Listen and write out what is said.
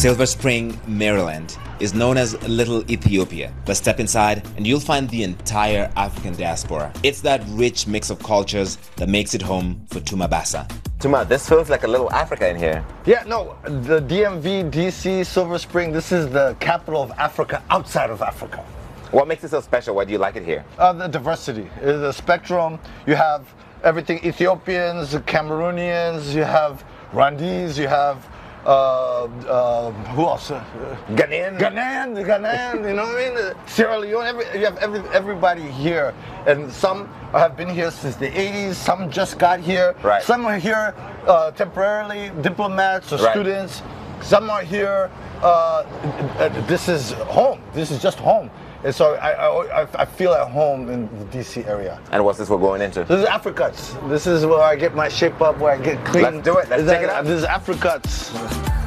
Silver Spring, Maryland is known as Little Ethiopia, but step inside and you'll find the entire African diaspora. It's that rich mix of cultures that makes it home for Tuma Basa. Tuma, this feels like a little Africa in here. Yeah, no, the DMV, DC, Silver Spring, this is the capital of Africa outside of Africa. What makes it so special? Why do you like it here? The diversity, the spectrum. You have everything, Ethiopians, Cameroonians, you have Rwandese, you have who else? Ghanaian, you know what I mean? Sierra Leone, you have everybody here. And some have been here since the 80s, some just got here. Right. Some are here temporarily, diplomats or right. students. Some are here, this is home, this is just home. And so I feel at home in the DC area. And what's this we're going into? This is Africuts. This is where I get my shape up, where I get clean. Let's do it. Let's check it out. This is Africuts.